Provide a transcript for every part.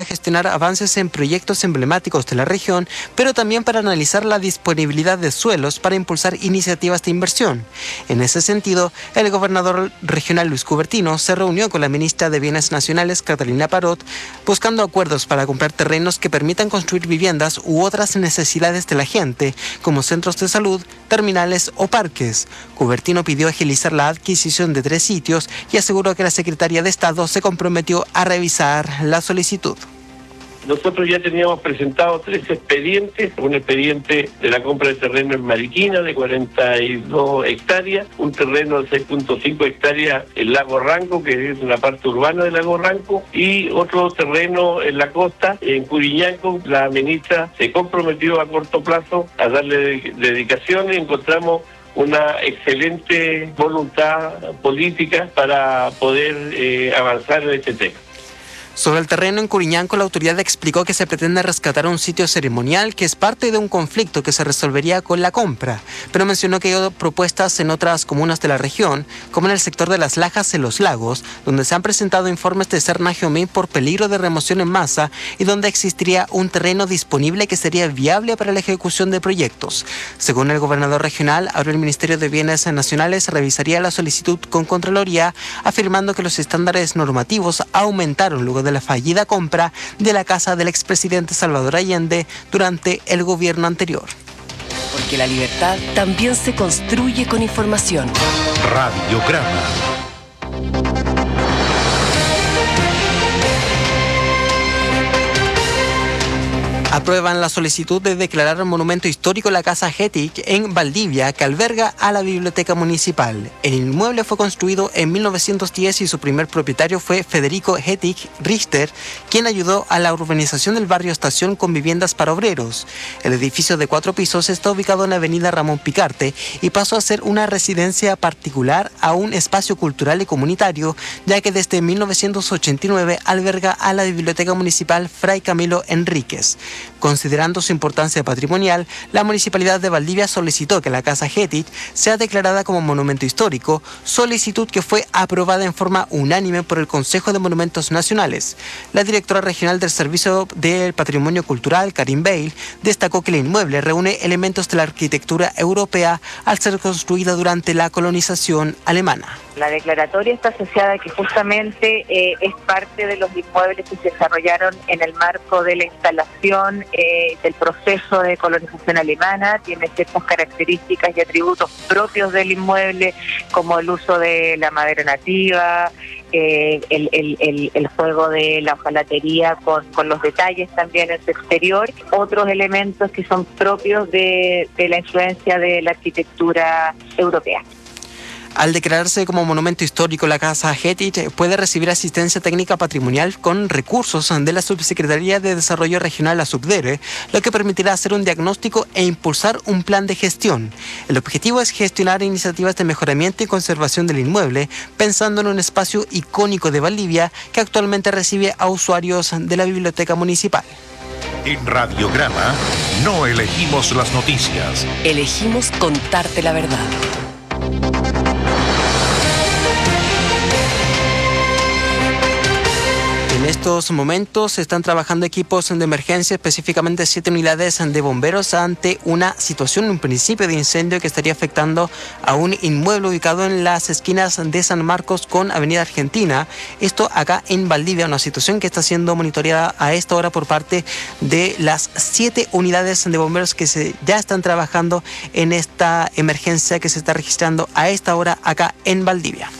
gestionar avances en proyectos emblemáticos de la región, pero también para analizar la disponibilidad de suelos para impulsar iniciativas de inversión. En ese sentido, el gobernador regional Luis Cubertino se reunió con la ministra de Bienes Nacionales, Catalina Parot, buscando acuerdos para comprar terrenos que permitan construir viviendas u otras necesidades de la gente, como centros de salud, terminales o parques. Cubertino pidió agilizar la adquisición de 3 sitios y aseguró que la Secretaría de Estado se comprometió a revisar la solicitud. Nosotros ya teníamos presentado 3 expedientes, un expediente de la compra de terreno en Mariquina de 42 hectáreas, un terreno de 6.5 hectáreas en Lago Ranco, que es la parte urbana de Lago Ranco, y otro terreno en la costa, en Curiñanco. La ministra se comprometió a corto plazo a darle dedicación y encontramos una excelente voluntad política para poder avanzar en este tema. Sobre el terreno en Curiñanco, la autoridad explicó que se pretende rescatar un sitio ceremonial que es parte de un conflicto que se resolvería con la compra, pero mencionó que hay propuestas en otras comunas de la región, como en el sector de Las Lajas en Los Lagos, donde se han presentado informes de Serna-Geomín por peligro de remoción en masa y donde existiría un terreno disponible que sería viable para la ejecución de proyectos. Según el gobernador regional, ahora el Ministerio de Bienes Nacionales revisaría la solicitud con Contraloría, afirmando que los estándares normativos aumentaron luego de la fallida compra de la casa del expresidente Salvador Allende durante el gobierno anterior. Porque la libertad también se construye con información. Radiograma. Aprueban la solicitud de declarar monumento histórico la Casa Hettich en Valdivia, que alberga a la Biblioteca Municipal. El inmueble fue construido en 1910 y su primer propietario fue Federico Hettich Richter, quien ayudó a la urbanización del barrio Estación con viviendas para obreros. El edificio de 4 pisos está ubicado en la avenida Ramón Picarte y pasó a ser una residencia particular a un espacio cultural y comunitario, ya que desde 1989 alberga a la Biblioteca Municipal Fray Camilo Enríquez. Considerando su importancia patrimonial, la Municipalidad de Valdivia solicitó que la Casa Hettich sea declarada como monumento histórico, solicitud que fue aprobada en forma unánime por el Consejo de Monumentos Nacionales. La directora regional del Servicio del Patrimonio Cultural, Karin Bale, destacó que el inmueble reúne elementos de la arquitectura europea al ser construida durante la colonización alemana. La declaratoria está asociada a que justamente es parte de los inmuebles que se desarrollaron en el marco de la instalación del proceso de colonización alemana. Tiene ciertas características y atributos propios del inmueble, como el uso de la madera nativa, el juego de la hojalatería con los detalles también en su exterior, otros elementos que son propios de la influencia de la arquitectura europea. Al declararse como monumento histórico, la Casa Hettich puede recibir asistencia técnica patrimonial con recursos de la Subsecretaría de Desarrollo Regional, la Subdere, lo que permitirá hacer un diagnóstico e impulsar un plan de gestión. El objetivo es gestionar iniciativas de mejoramiento y conservación del inmueble, pensando en un espacio icónico de Valdivia que actualmente recibe a usuarios de la Biblioteca Municipal. En Radiograma no elegimos las noticias. Elegimos contarte la verdad. En estos momentos están trabajando equipos de emergencia, específicamente 7 unidades de bomberos, ante una situación, un principio de incendio que estaría afectando a un inmueble ubicado en las esquinas de San Marcos con Avenida Argentina. Esto acá en Valdivia, una situación que está siendo monitoreada a esta hora por parte de las 7 unidades de bomberos que ya están trabajando en esta emergencia que se está registrando a esta hora acá en Valdivia.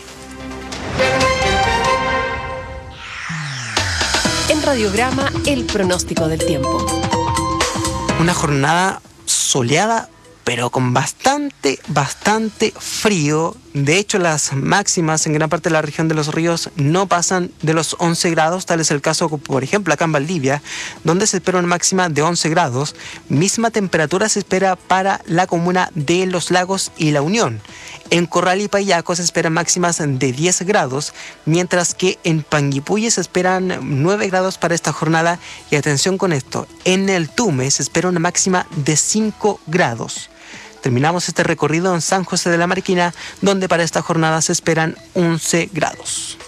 En Radiograma, el pronóstico del tiempo. Una jornada soleada, pero con bastante frío. De hecho, las máximas en gran parte de la región de Los Ríos no pasan de los 11 grados, tal es el caso, por ejemplo, acá en Valdivia, donde se espera una máxima de 11 grados. Misma temperatura se espera para la comuna de Los Lagos y La Unión. En Corral y Payaco se esperan máximas de 10 grados, mientras que en Panguipulli se esperan 9 grados para esta jornada. Y atención con esto, en el Tume se espera una máxima de 5 grados. Terminamos este recorrido en San José de la Mariquina, donde para esta jornada se esperan 11 grados.